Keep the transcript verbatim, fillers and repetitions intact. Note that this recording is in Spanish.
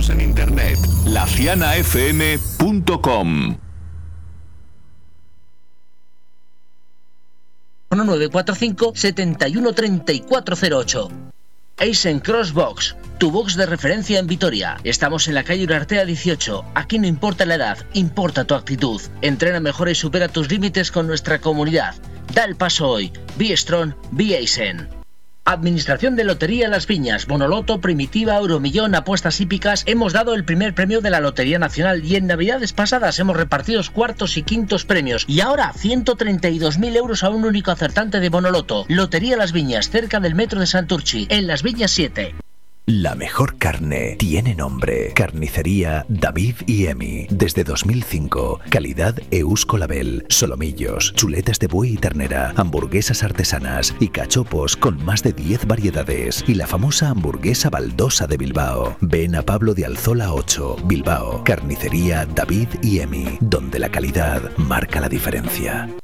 en internet, la ciana f m punto com. uno nueve cuatro cinco, siete uno tres cuatro cero ocho. Eisen Crossbox, tu box de referencia en Vitoria. Estamos en la calle Urartea dieciocho. Aquí no importa la edad, importa tu actitud. Entrena mejor y supera tus límites con nuestra comunidad. Da el paso hoy. Be Strong, Be Eisen. Administración de Lotería Las Viñas, Bonoloto, Primitiva, Euromillón, apuestas hípicas. Hemos dado el primer premio de la Lotería Nacional y en Navidades pasadas hemos repartido cuartos y quintos premios. Y ahora ciento treinta y dos mil euros a un único acertante de Bonoloto. Lotería Las Viñas, cerca del metro de Santurchi, en Las Viñas siete. La mejor carne tiene nombre. Carnicería David y Emi. Desde dos mil cinco. Calidad Eusco Label. Solomillos, chuletas de buey y ternera, hamburguesas artesanas y cachopos con más de diez variedades. Y la famosa hamburguesa baldosa de Bilbao. Ven a Pablo de Alzola ocho, Bilbao. Carnicería David y Emi, donde la calidad marca la diferencia.